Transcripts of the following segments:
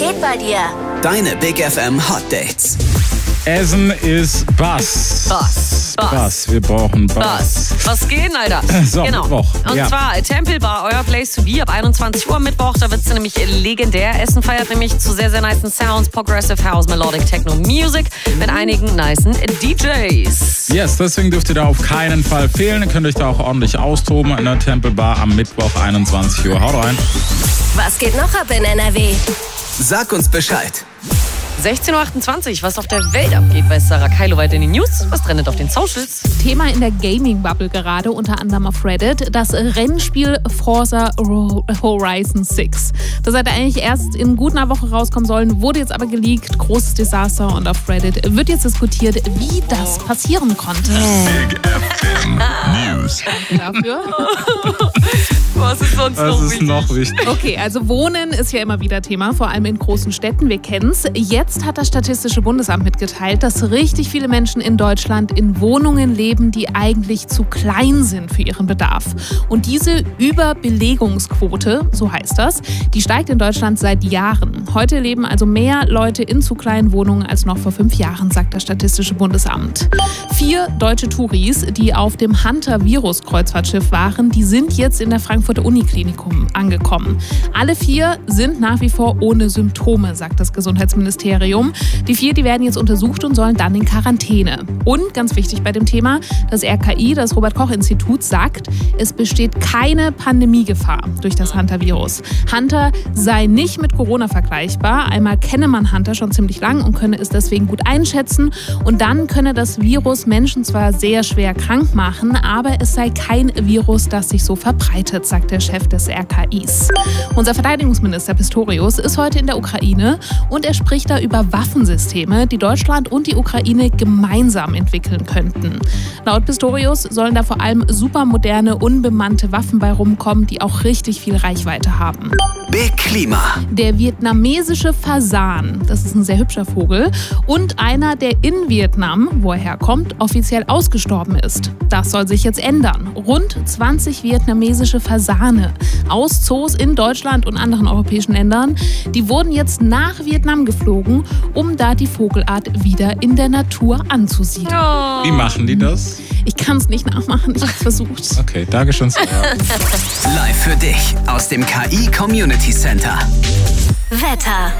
geht bei dir? Deine Big FM Hot Dates. Essen ist Bass. Bass. Wir brauchen Bass. Was geht, Alter? So, genau. Mittwoch. Und zwar Temple Bar, euer Place to be ab 21 Uhr Mittwoch. Da wird es nämlich legendär. Essen feiert nämlich zu sehr, sehr nicen Sounds, Progressive House, Melodic Techno Music mit einigen nicen DJs. Yes, deswegen dürft ihr da auf keinen Fall fehlen. Ihr könnt euch da auch ordentlich austoben in der Temple Bar am Mittwoch 21 Uhr. Haut rein. Was geht noch ab in NRW? Sag uns Bescheid. 16.28 Uhr, was auf der Welt abgeht, weiß Sarah Keilo weiter in den News. Was trendet auf den Socials? Thema in der Gaming-Bubble gerade, unter anderem auf Reddit, das Rennspiel Forza Horizon 6. Das hätte eigentlich erst in gut einer Woche rauskommen sollen, wurde jetzt aber geleakt. Großes Desaster und auf Reddit wird jetzt diskutiert, wie das passieren konnte. Big FM News. Danke dafür. Was ist sonst Das ist noch wichtig. Okay, also Wohnen ist ja immer wieder Thema, vor allem in großen Städten, wir kennen's. Jetzt hat das Statistische Bundesamt mitgeteilt, dass richtig viele Menschen in Deutschland in Wohnungen leben, die eigentlich zu klein sind für ihren Bedarf. Und diese Überbelegungsquote, so heißt das, die steigt in Deutschland seit Jahren. Heute leben also mehr Leute in zu kleinen Wohnungen als noch vor 5 Jahren, sagt das Statistische Bundesamt. 4 deutsche Touris, die auf dem Hunter-Virus-Kreuzfahrtschiff waren, die sind jetzt in der Frankfurter Uniklinikum angekommen. Alle 4 sind nach wie vor ohne Symptome, sagt das Gesundheitsministerium. Die 4, die werden jetzt untersucht und sollen dann in Quarantäne. Und ganz wichtig bei dem Thema, das RKI, das Robert-Koch-Institut, sagt, es besteht keine Pandemiegefahr durch das Hunter-Virus. Hunter sei nicht mit Corona vergleichbar. Einmal kenne man Hunter schon ziemlich lang und könne es deswegen gut einschätzen. Und dann könne das Virus Menschen zwar sehr schwer krank machen, aber es sei kein Virus, das sich so verbreitet, sagt der Chef des RKIs. Unser Verteidigungsminister Pistorius ist heute in der Ukraine und er spricht da über Waffensysteme, die Deutschland und die Ukraine gemeinsam entwickeln könnten. Laut Pistorius sollen da vor allem supermoderne, unbemannte Waffen bei rumkommen, die auch richtig viel Reichweite haben. Big Klima. Der vietnamesische Fasan, das ist ein sehr hübscher Vogel, und einer, der in Vietnam, wo er herkommt, offiziell ausgestorben ist. Das soll sich jetzt ändern. Rund 20 vietnamesische Fasane aus Zoos in Deutschland und anderen europäischen Ländern, die wurden jetzt nach Vietnam geflogen, um da die Vogelart wieder in der Natur anzusiedeln. Wie machen die das? Ich kann es nicht nachmachen, ich habe es versucht. Okay, danke schön. Live für dich aus dem KI Community Center. Wetter.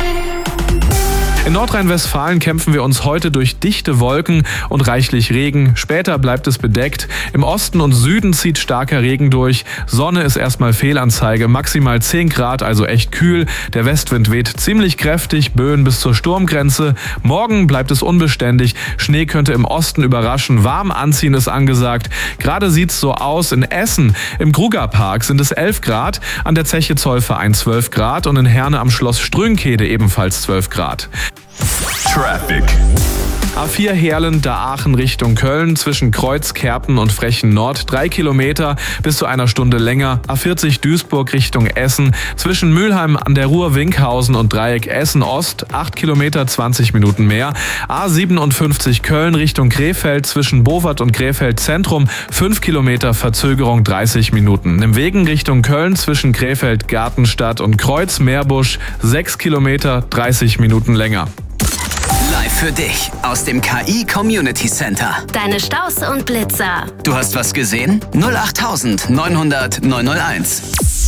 In Nordrhein-Westfalen kämpfen wir uns heute durch dichte Wolken und reichlich Regen. Später bleibt es bedeckt. Im Osten und Süden zieht starker Regen durch. Sonne ist erstmal Fehlanzeige. Maximal 10 Grad, also echt kühl. Der Westwind weht ziemlich kräftig, Böen bis zur Sturmgrenze. Morgen bleibt es unbeständig. Schnee könnte im Osten überraschen. Warm anziehen ist angesagt. Gerade sieht's so aus in Essen. Im Grugerpark sind es 11 Grad. An der Zeche Zollverein 12 Grad und in Herne am Schloss Strünkede ebenfalls 12 Grad. Traffic. A4 Heerlen, da Aachen Richtung Köln, zwischen Kreuz, Kerpen und Frechen Nord 3 Kilometer bis zu einer Stunde länger. A40 Duisburg Richtung Essen, zwischen Mülheim an der Ruhr, Winkhausen und Dreieck Essen Ost 8 Kilometer 20 Minuten mehr. A57 Köln Richtung Krefeld, zwischen Bovard und Krefeld Zentrum 5 Kilometer Verzögerung 30 Minuten. Im Wegen Richtung Köln zwischen Krefeld, Gartenstadt und Kreuz Meerbusch 6 Kilometer 30 Minuten länger. Live für dich aus dem KI Community Center. Deine Staus und Blitzer. Du hast was gesehen? 08900 901.